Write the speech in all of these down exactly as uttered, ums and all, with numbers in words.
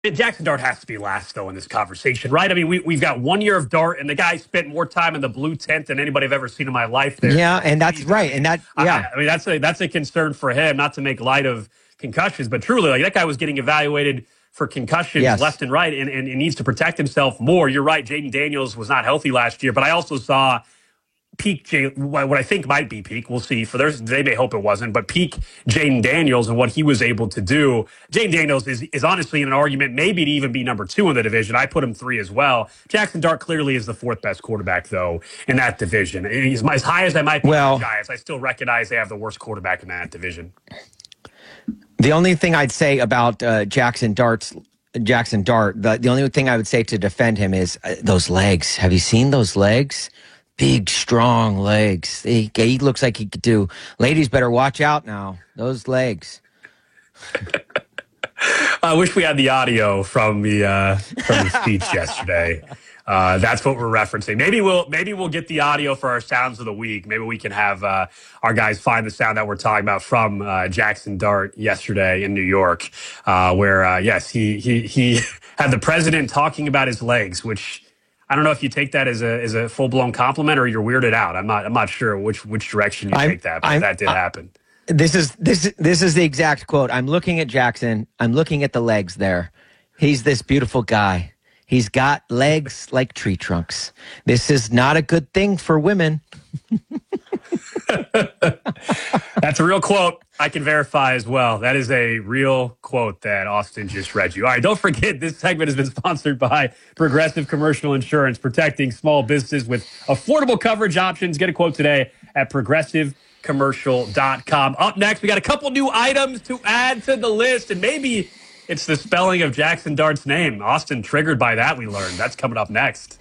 Jackson Dart has to be last, though, in this conversation, right? I mean, we, we've got one year of Dart, and the guy spent more time in the blue tent than anybody I've ever seen in my life there. Yeah, and that's right. And that, yeah. I, I mean, that's a, that's a concern for him, not to make light of concussions, but truly, like, that guy was getting evaluated for concussions yes. left and right, and, and, and needs to protect himself more. You're right, Jaden Daniels was not healthy last year, but I also saw peak, J- what I think might be peak, we'll see. For theirs, they may hope it wasn't, but peak Jaden Daniels and what he was able to do. Jaden Daniels is, is honestly in an argument maybe to even be number two in the division. I put him three as well. Jackson Dart clearly is the fourth best quarterback, though, in that division. He's, as high as I might be well, the Giants, I still recognize they have the worst quarterback in that division. The only thing I'd say about uh, Jackson Dart's Jackson Dart, the, the only thing I would say to defend him is uh, those legs. Have you seen those legs? Big, strong legs. He, he looks like he could do. Ladies better watch out now. Those legs. I wish we had the audio from the uh, from the speech yesterday. Uh, that's what we're referencing. Maybe we'll maybe we'll get the audio for our sounds of the week. Maybe we can have uh, our guys find the sound that we're talking about from uh, Jackson Dart yesterday in New York, uh, where uh, yes, he he he had the president talking about his legs, which I don't know if you take that as a as a full blown compliment or you're weirded out. I'm not I'm not sure which which direction you I'm, take that, but I'm, that did I, happen. This is this this is the exact quote. I'm looking at Jackson. I'm looking at the legs there. He's this beautiful guy. He's got legs like tree trunks. This is not a good thing for women. That's a real quote. I can verify as well. That is a real quote that Austin just read you. All right, don't forget, this segment has been sponsored by Progressive Commercial Insurance, protecting small businesses with affordable coverage options. Get a quote today at progressive commercial dot com. Up next, we got a couple new items to add to the list, and maybe it's the spelling of Jackson Dart's name. Austin triggered by that, we learned. That's coming up next.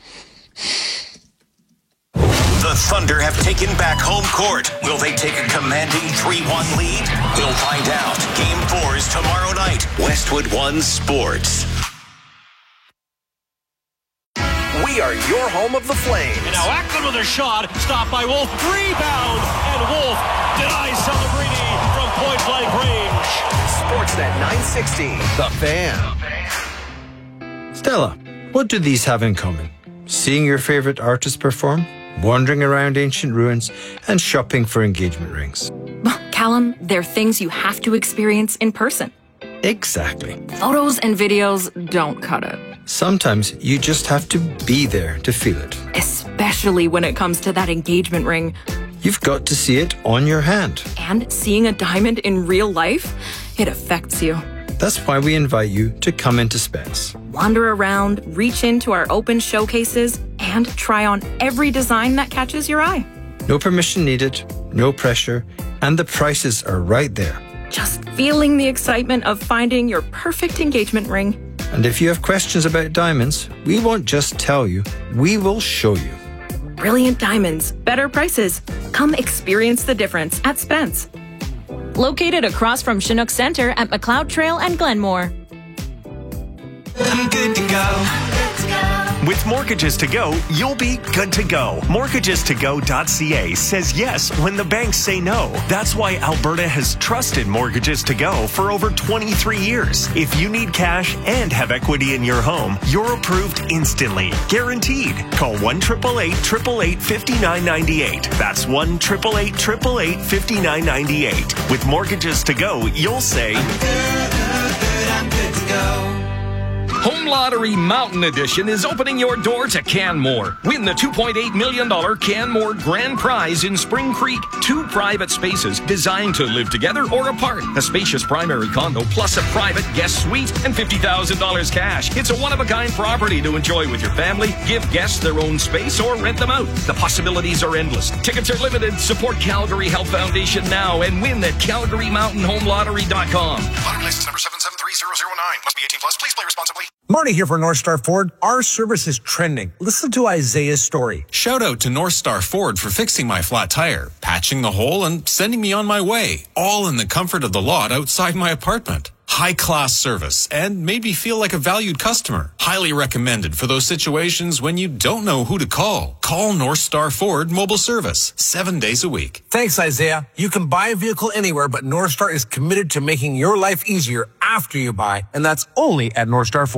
The Thunder have taken back home court. Will they take a commanding three one lead? We'll find out. Game four is tomorrow night. Westwood One Sports. We are your home of the Flames. And now Ackland with a shot. Stopped by Wolf. Rebound. And Wolf denies Celebrini from point-blank range. Sportsnet nine sixty. The Fan. Stella, what do these have in common? Seeing your favorite artist perform, wandering around ancient ruins, and shopping for engagement rings. Callum, they're things you have to experience in person. Exactly. Photos and videos don't cut it. Sometimes you just have to be there to feel it. Especially when it comes to that engagement ring. You've got to see it on your hand. And seeing a diamond in real life, it affects you. That's why we invite you to come into Spence. Wander around, reach into our open showcases, and try on every design that catches your eye. No permission needed, no pressure, and the prices are right there. Just feeling the excitement of finding your perfect engagement ring. And if you have questions about diamonds, we won't just tell you, we will show you. Brilliant diamonds, better prices. Come experience the difference at Spence. Located across from Chinook Center at McLeod Trail and Glenmore. I'm good to go. With Mortgages to Go, you'll be good to go. mortgages to go dot c a says yes when the banks say no. That's why Alberta has trusted Mortgages to Go for over twenty-three years. If you need cash and have equity in your home, you're approved instantly. Guaranteed. Call one eight eight eight, eight eight eight, five nine nine eight. That's one eight eight eight, eight eight eight, five nine nine eight. With Mortgages to Go, you'll say, I'm good, good, I'm good to go. Home Lottery Mountain Edition is opening your door to Canmore. Win the two point eight million dollars Canmore Grand Prize in Spring Creek. Two private spaces designed to live together or apart. A spacious primary condo plus a private guest suite and fifty thousand dollars cash. It's a one-of-a-kind property to enjoy with your family. Give guests their own space or rent them out. The possibilities are endless. Tickets are limited. Support Calgary Health Foundation now and win at calgary mountain home lottery dot com. Lottery license number seven seven three zero zero nine. Must be eighteen plus. Please play responsibly. Marty here for North Star Ford. Our service is trending. Listen to Isaiah's story. Shout out to North Star Ford for fixing my flat tire, patching the hole, and sending me on my way, all in the comfort of the lot outside my apartment. High-class service and made me feel like a valued customer. Highly recommended for those situations when you don't know who to call. Call North Star Ford Mobile Service seven days a week. Thanks, Isaiah. You can buy a vehicle anywhere, but North Star is committed to making your life easier after you buy, and that's only at North Star Ford.